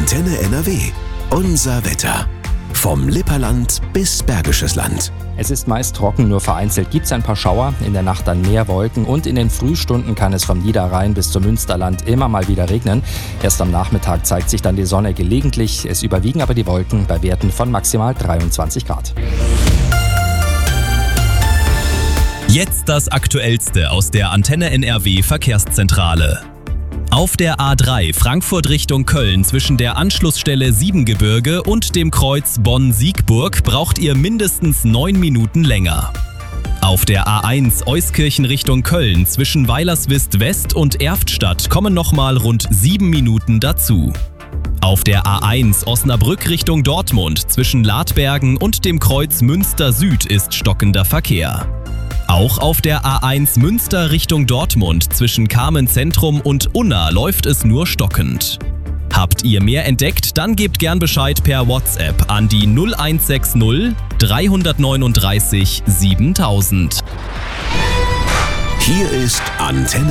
Antenne NRW. Unser Wetter. Vom Lipperland bis Bergisches Land. Es ist meist trocken, nur vereinzelt gibt es ein paar Schauer, in der Nacht dann mehr Wolken und in den Frühstunden kann es vom Niederrhein bis zum Münsterland immer mal wieder regnen. Erst am Nachmittag zeigt sich dann die Sonne gelegentlich, es überwiegen aber die Wolken bei Werten von maximal 23 Grad. Jetzt das Aktuellste aus der Antenne NRW Verkehrszentrale. Auf der A3 Frankfurt Richtung Köln zwischen der Anschlussstelle Siebengebirge und dem Kreuz Bonn-Siegburg braucht ihr mindestens 9 Minuten länger. Auf der A1 Euskirchen Richtung Köln zwischen Weilerswist West und Erftstadt kommen nochmal rund 7 Minuten dazu. Auf der A1 Osnabrück Richtung Dortmund zwischen Ladbergen und dem Kreuz Münster Süd ist stockender Verkehr. Auch auf der A1 Münster Richtung Dortmund zwischen Kamen Zentrum und Unna läuft es nur stockend. Habt ihr mehr entdeckt? Dann gebt gern Bescheid per WhatsApp an die 0160 339 7000. Hier ist Antenne